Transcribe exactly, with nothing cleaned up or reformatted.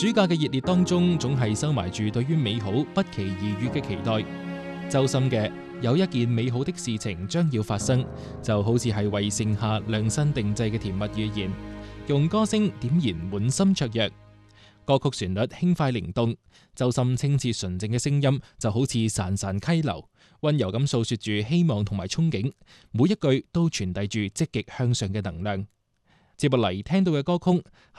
暑假嘅熱烈當中，總係收埋住對於美好不期而遇嘅期待。周深嘅有一件美好的事情將要發生，就好似係為盛夏量身定製嘅甜蜜預言，用歌聲點燃滿心雀躍。歌曲旋律輕快靈動，周深清澈純正嘅聲音就好似潺潺溪流，溫柔咁訴說住希望同埋憧憬，每一句都傳遞住積極向上嘅能量。接落嚟聽到嘅歌曲